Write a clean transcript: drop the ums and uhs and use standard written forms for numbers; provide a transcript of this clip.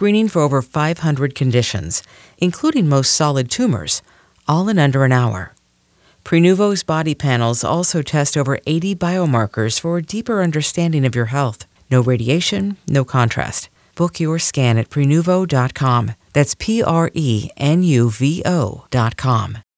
screening for over 500 conditions, including most solid tumors, all in under an hour. Prenuvo's body panels also test over 80 biomarkers for a deeper understanding of your health. No radiation, no contrast. Book your scan at Prenuvo.com. That's Prenuvo.com.